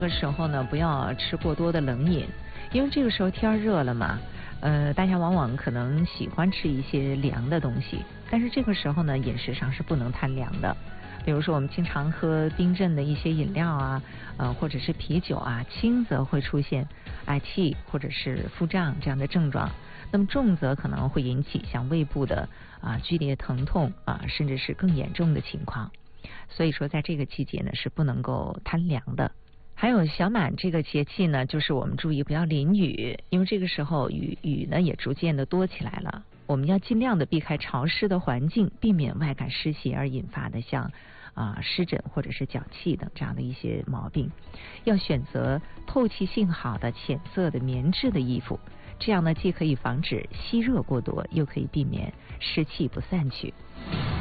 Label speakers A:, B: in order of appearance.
A: 这个时候呢，不要吃过多的冷饮，因为这个时候天热了嘛，大家往往可能喜欢吃一些凉的东西，但是这个时候呢，饮食上是不能贪凉的。比如说我们经常喝冰镇的一些饮料啊，或者是啤酒啊，轻则会出现嗳气或者是腹胀这样的症状，那么重则可能会引起像胃部的剧烈疼痛甚至是更严重的情况。所以说在这个季节呢是不能够贪凉的。还有小满这个节气呢，就是我们注意不要淋雨，因为这个时候雨呢也逐渐的多起来了。我们要尽量的避开潮湿的环境，避免外感湿邪而引发的像湿疹或者是脚气等这样的一些毛病。要选择透气性好的浅色的棉质的衣服，这样呢既可以防止吸热过多，又可以避免湿气不散去。